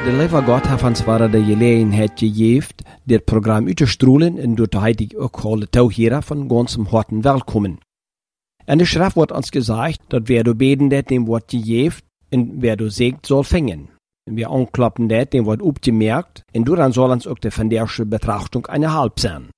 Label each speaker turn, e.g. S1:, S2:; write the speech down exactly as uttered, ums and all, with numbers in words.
S1: De lieve God heeft ons waar de gelegenheid gegeven dit programma uit te stroelen en door de heilig ook alle touwheren van ganzem harten welkom. En de schrift wordt ons gezegd dat wer du beten dat dem wordt gegeven en wer du zegt soll vingen. En wer aanklappen dat dem wordt opgemerkt en door dan soll ons ook de vandaagse betrachtung eine halb zijn.